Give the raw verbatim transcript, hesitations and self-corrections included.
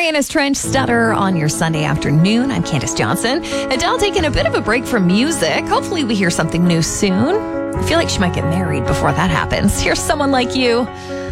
Diana's Trench Stutter on your Sunday afternoon. I'm Candace Johnson. Adele taking a bit of a break from music. Hopefully we hear something new soon. I feel like she might get married before that happens. Here's Someone Like You